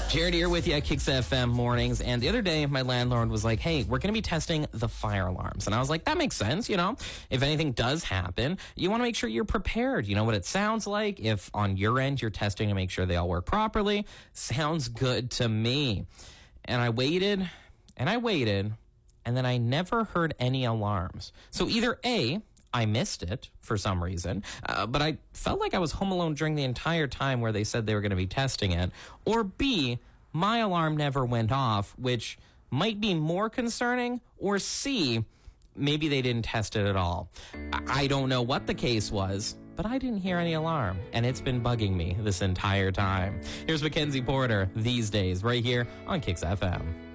Jared here with you at Kicks FM mornings. And the other day, my landlord was like, hey, we're going to be testing the fire alarms. And I was like, that makes sense. If anything does happen, you want to make sure you're prepared. You know what it sounds like. If on your end, you're testing to make sure they all work properly, sounds good to me. And I waited and I waited, and then I never heard any alarms. So either A, I missed it for some reason, but I felt like I was home alone during the entire time where they said they were going to be testing it. Or B, my alarm never went off, which might be more concerning. Or C, maybe they didn't test it at all. I don't know what the case was, but I didn't hear any alarm, and it's been bugging me this entire time. Here's Mackenzie Porter, These Days, right here on Kicks FM.